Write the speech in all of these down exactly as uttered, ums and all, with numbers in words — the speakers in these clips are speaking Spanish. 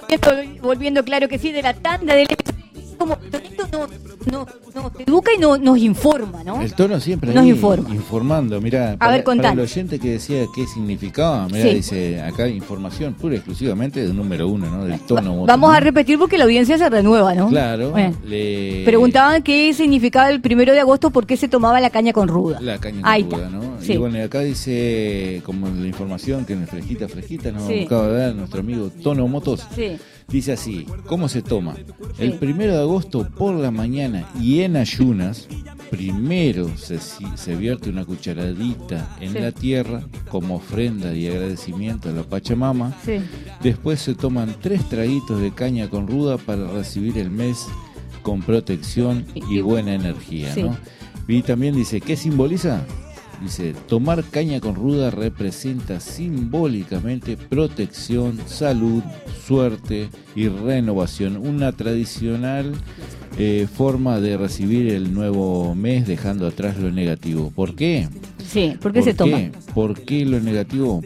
volviendo, volviendo, claro que sí, de la tanda del... Como esto nos, nos, nos educa y no, nos informa, ¿no? El tono siempre nos ahí informa. Informando, mirá, a para, ver, para el oyente que decía qué significaba, mirá, sí. Dice acá información pura y exclusivamente del número uno, ¿no? Del tono. Va, vamos a repetir porque la audiencia se renueva, ¿no? Claro. Bueno, le... Preguntaban qué significaba el primero de agosto, por qué se tomaba la caña con ruda. La caña con ahí ruda, está. ¿no? Sí. Y bueno, acá dice, como la información que en fresquita, fresquita, nos sí. acaba de dar nuestro amigo Tono Motos. Sí. Dice así, ¿cómo se toma? Sí. El primero de agosto por la mañana y en ayunas, primero se, se vierte una cucharadita en sí. la tierra como ofrenda y agradecimiento a la Pachamama. Sí. Después se toman tres traguitos de caña con ruda para recibir el mes con protección y buena energía, sí. ¿no? Y también dice, ¿qué simboliza? Dice, tomar caña con ruda representa simbólicamente protección, salud, suerte y renovación. Una tradicional eh, forma de recibir el nuevo mes dejando atrás lo negativo. ¿Por qué? Sí, ¿por qué ¿Por se qué? toma? ¿Por qué lo negativo?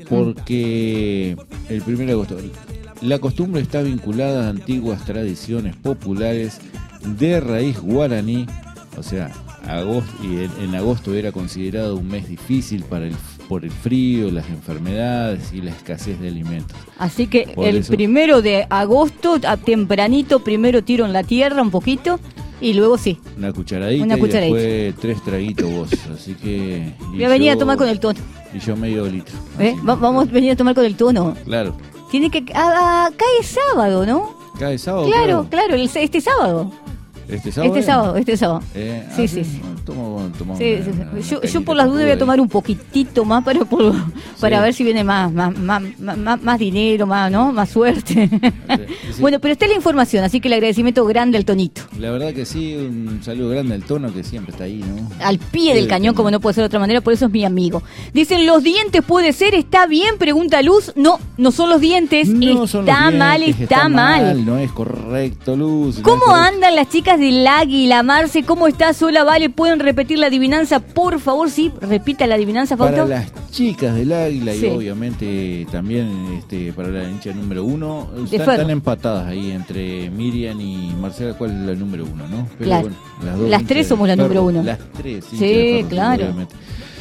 Porque el primero de agosto... La costumbre está vinculada a antiguas tradiciones populares de raíz guaraní, o sea... Agosto, y en, en agosto era considerado un mes difícil para el, por el frío, las enfermedades y la escasez de alimentos. Así que por el eso, primero de agosto, a tempranito, primero tiro en la tierra un poquito y luego sí. Una cucharadita, una cucharadita. Y después tres traguitos vos. Así que... Voy a venir a tomar con el tono. Y yo medio litro. ¿Eh? Va, vamos a venir a tomar con el tono. Claro. Tiene que... Ah, ah, cae sábado, ¿no? Cae sábado. Claro, claro, claro el, este sábado. ¿Este sábado? Este sábado, este sábado. Eh, sí, ah, sí, sí. Tomo, tomo sí, una, sí. Una, yo, una yo por las dudas voy a tomar un poquitito más para, por, sí. para ver si viene más, más, más, más, más dinero, más, ¿no? Más suerte. Sí. Bueno, pero está la información, así que el agradecimiento grande al Tonito. La verdad que sí, un saludo grande al Tono que siempre está ahí, ¿no? Al pie del cañón, como no puede ser de otra manera, por eso es mi amigo. Dicen, ¿los dientes puede ser? ¿Está bien? Pregunta Luz. No, no son los dientes. No está son los dientes, mal, está, está mal. mal. No es correcto, Luz. ¿Cómo no es correcto. andan las chicas del Águila? Marce, ¿cómo estás? Hola, Vale, ¿pueden repetir la adivinanza? Por favor, sí, repita la adivinanza, Fausto. Para las chicas del Águila sí. y obviamente también este, para la hincha número uno, están, están empatadas ahí entre Miriam y Marcela, ¿cuál es la número uno, no? Pero las, bueno, las, dos las tres somos la Ferro, número uno. Las tres, sí, sí claro. Obviamente.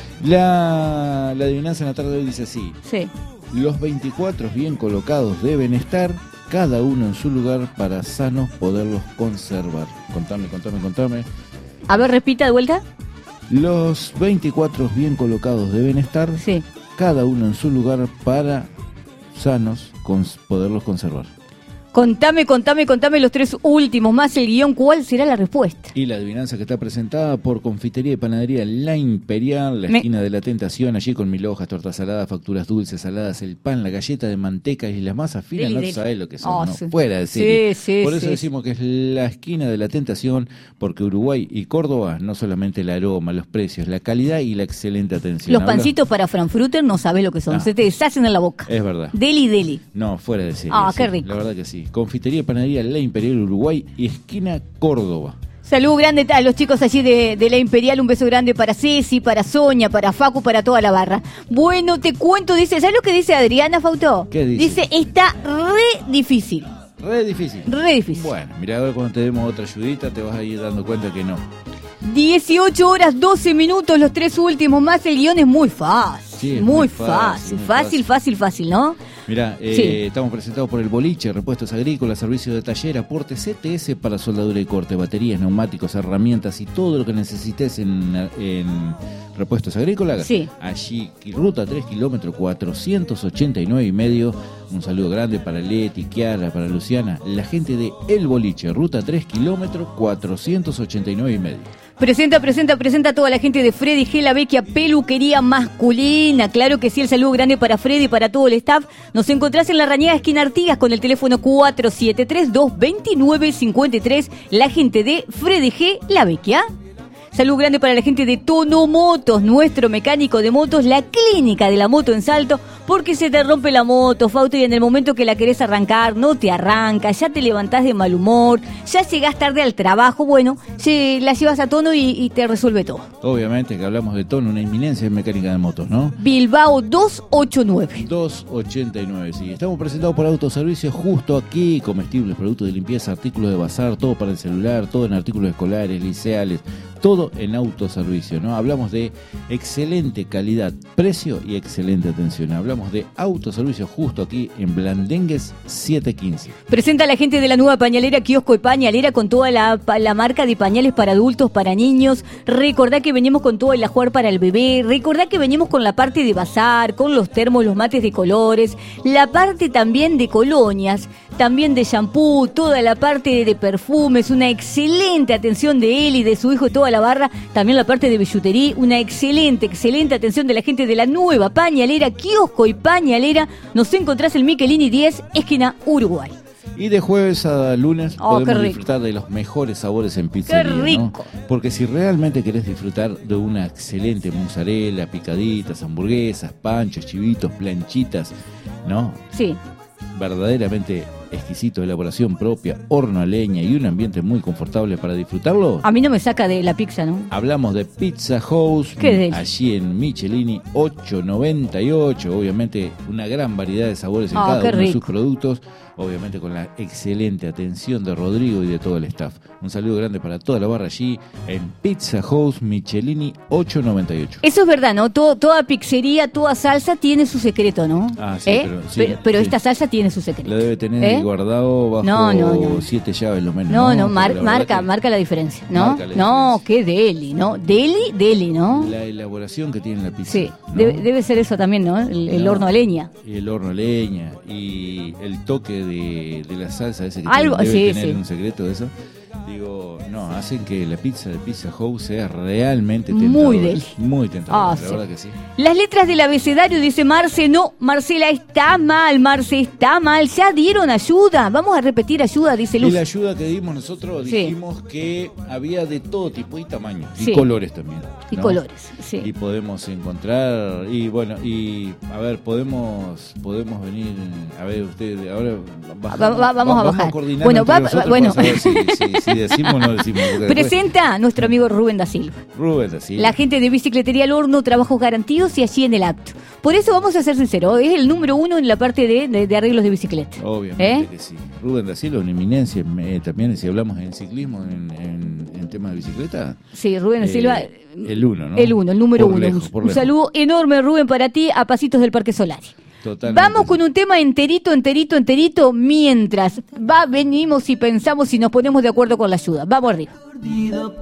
La, la adivinanza en la tarde de hoy dice así. Sí. Los veinticuatro bien colocados deben estar, cada uno en su lugar, para sanos poderlos conservar. Contame, contame, contame. A ver, repita de vuelta. Los veinticuatro bien colocados deben estar, sí. cada uno en su lugar, para sanos cons- poderlos conservar. Contame, contame, contame los tres últimos, más el guión, ¿cuál será la respuesta? Y la adivinanza que está presentada por Confitería y Panadería La Imperial, la Me... esquina de la tentación, allí con mil hojas, tortas saladas, facturas dulces, saladas, el pan, la galleta de manteca y las masas finas, deli, no deli. sabés lo que son, oh, no sí. fuera de serie. Sí, sí, por eso sí, decimos que es la esquina de la tentación, porque Uruguay y Córdoba, no solamente el aroma, los precios, la calidad y la excelente atención. Los Habla... pancitos para Frankfurter no sabés lo que son, no. se te deshacen en la boca. Es verdad. Deli, deli. No, fuera de serie. Ah, sí, qué rico. La verdad que sí. Confitería y Panadería La Imperial Uruguay y esquina Córdoba. Salud grande a los chicos allí de, de La Imperial, un beso grande para Ceci, para Sonia, para Facu, para toda la barra. Bueno, te cuento, dice, ¿sabes lo que dice Adriana, Fauto? ¿Qué dice? Dice, está re difícil. Re difícil. Re difícil. Bueno, mira, a ver cuando te demos otra ayudita te vas a ir dando cuenta que no. dieciocho horas, doce minutos, los tres últimos, más el guión es muy fácil. Sí, es muy, muy fácil, fácil, muy fácil, fácil, fácil, fácil, ¿no? Mira, eh, sí. estamos presentados por el Boliche, repuestos agrícolas, servicio de taller, aporte C T S para soldadura y corte, baterías, neumáticos, herramientas y todo lo que necesites en, en repuestos agrícolas. Sí. Allí, ruta tres kilómetros, cuatrocientos ochenta y nueve y medio. Un saludo grande para Leti, Kiara, para Luciana, la gente de El Boliche, ruta tres kilómetros, cuatrocientos ochenta y nueve y medio. Presenta, presenta, presenta a toda la gente de Freddy G, la vecchia peluquería masculina. Claro que sí, el saludo grande para Freddy y para todo el staff. Nos encontrás en la Rañaga esquina Artigas con el teléfono cuatro siete tres, dos dos nueve, cinco tres. La gente de Freddy G, la vecchia. Salud grande para la gente de Tono Motos, nuestro mecánico de motos, la clínica de la moto en Salto, porque se te rompe la moto, Fausto, y en el momento que la querés arrancar, no te arranca, ya te levantás de mal humor, ya llegás tarde al trabajo, bueno, se la llevas a Tono y, y te resuelve todo. Obviamente que hablamos de Tono, una eminencia en mecánica de motos, ¿no? Bilbao doscientos ochenta y nueve. doscientos ochenta y nueve, sí. Estamos presentados por Autoservicio justo aquí, comestibles, productos de limpieza, artículos de bazar, todo para el celular, todo en artículos escolares, liceales, todo en Autoservicio, ¿no? Hablamos de excelente calidad, precio y excelente atención. Hablamos de Autoservicio justo aquí en Blandengues setecientos quince. Presenta a la gente de la nueva pañalera, kiosco y pañalera, con toda la, la marca de pañales para adultos, para niños. Recordá que venimos con todo el ajuar para el bebé. Recordá que venimos con la parte de bazar, con los termos, los mates de colores, la parte también de colonias, también de shampoo, toda la parte de perfumes, una excelente atención de él y de su hijo y toda la barra, también la parte de billutería, una excelente, excelente atención de la gente de la nueva pañalera, kiosco y pañalera. Nos encontrás en Michelini diez, esquina Uruguay. Y de jueves a lunes oh, podemos disfrutar de los mejores sabores en pizzería. ¡Qué rico! ¿No? Porque si realmente querés disfrutar de una excelente mozzarella, picaditas, hamburguesas, panchos, chivitos, planchitas, ¿no? Sí. Verdaderamente exquisito, elaboración propia, horno a leña y un ambiente muy confortable para disfrutarlo. A mí no me saca de la pizza, ¿no? Hablamos de Pizza House, allí en Michelini ochocientos noventa y ocho, obviamente una gran variedad de sabores en oh, cada uno rico. de sus productos, obviamente con la excelente atención de Rodrigo y de todo el staff. Un saludo grande para toda la barra allí en Pizza House Michelini ochocientos noventa y ocho. Eso es verdad, ¿no? Todo, toda pizzería, toda salsa tiene su secreto, ¿no? Ah, sí, ¿Eh? pero, sí, pero, pero sí. esta salsa tiene su secreto. La debe tener ¿Eh? guardado bajo no, no, no. siete llaves lo menos. No, no, no mar, marca, que... marca la diferencia, ¿no? Marca la no, diferencia. qué deli, ¿no? Deli, deli, ¿no? La elaboración que tiene la pizza. Sí, ¿no? debe, debe ser eso también, ¿no? El, el No, horno a leña. El horno a leña y el toque de, de la salsa ese que Algo, tiene, debe sí, tener sí. un secreto de eso. Digo, no, hacen que la pizza de Pizza House sea realmente tentadora. Muy deli. Muy tentadora, Ah, la sí. verdad que sí. Las letras del abecedario, dice Marce, no, Marcela, está mal, Marce, está mal, ya dieron ayuda, vamos a repetir ayuda, dice Y Luz. la ayuda que dimos nosotros, Sí. dijimos que había de todo tipo y tamaño, Sí. y colores también. Y ¿no? colores, sí. Y podemos encontrar, y bueno, y a ver, podemos podemos venir, a ver, ustedes, ahora bajamos, Va- va- vamos a bajar. coordinar Bueno, entre va- nosotros bueno. para saber si, si, si decimos o no decimos. porque después- Presenta a nuestro amigo Rubén da Silva. Rubén, así. La gente de Bicicletería al Horno, trabajos garantidos y allí en el acto. Por eso vamos a ser sinceros, es el número uno en la parte de, de, de arreglos de bicicleta. Obviamente ¿Eh? que sí. Rubén da Silva, una eminencia eh, también, si hablamos en ciclismo, en, en, en temas de bicicleta. Sí, Rubén da eh, Silva. El uno, ¿no? El uno, el número Por uno. lejos, Un- por un lejos. saludo enorme, Rubén, para ti, a pasitos del Parque Solari. Totalmente. Vamos con un tema enterito, enterito, enterito, mientras va, venimos y pensamos si nos ponemos de acuerdo con la ayuda. Vamos arriba.